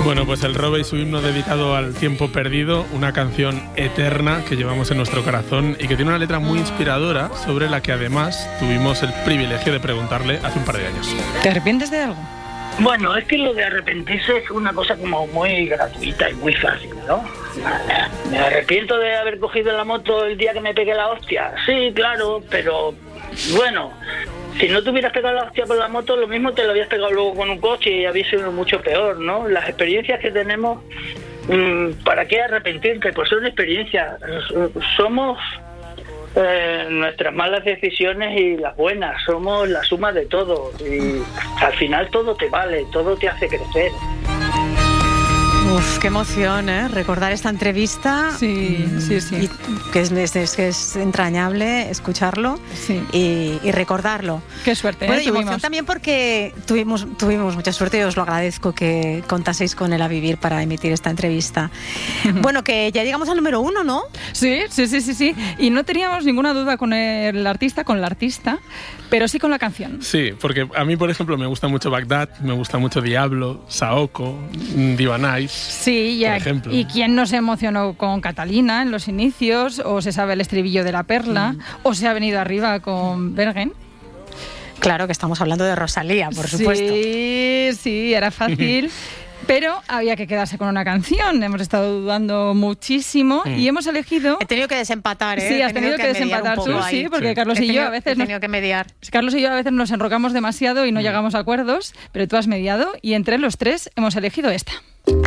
Bueno, pues el Robe y su himno dedicado al tiempo perdido, una canción eterna que llevamos en nuestro corazón y que tiene una letra muy inspiradora, sobre la que además tuvimos el privilegio de preguntarle hace un par de años. ¿Te arrepientes de algo? Bueno, es que lo de arrepentirse es una cosa como muy gratuita y muy fácil, ¿no? ¿Me arrepiento de haber cogido la moto el día que me pegué la hostia? Sí, claro, pero bueno, si no te hubieras pegado la hostia con la moto, lo mismo te lo habías pegado luego con un coche y había sido mucho peor, ¿no? Las experiencias que tenemos, ¿para qué arrepentirte? Pues son experiencias. Somos nuestras malas decisiones y las buenas, somos la suma de todo y al final todo te vale, todo te hace crecer. Uf, qué emoción, ¿eh? Recordar esta entrevista. Sí. Y que es entrañable escucharlo, sí. y recordarlo. Qué suerte, bueno, y tuvimos. emoción también porque tuvimos mucha suerte y os lo agradezco que contaseis con él a vivir para emitir esta entrevista. Bueno, que ya llegamos al número 1, ¿no? Sí. Y no teníamos ninguna duda con la artista, pero sí con la canción. Sí, porque a mí, por ejemplo, me gusta mucho Bagdad, me gusta mucho Diablo, Saoko, Divanais. Sí, por ejemplo. ¿Y quién no se emocionó con Catalina en los inicios? ¿O se sabe el estribillo de La Perla? ¿O se ha venido arriba con Bergen? Claro que estamos hablando de Rosalía, por supuesto. Sí, era fácil. Pero había que quedarse con una canción. Hemos estado dudando muchísimo y hemos elegido... He tenido que desempatar, ¿eh? Sí, has tenido que desempatar tú, sí, porque Carlos y yo a veces... He tenido que mediar. Carlos y yo a veces nos enrocamos demasiado y no llegamos a acuerdos, pero tú has mediado y entre los tres hemos elegido esta.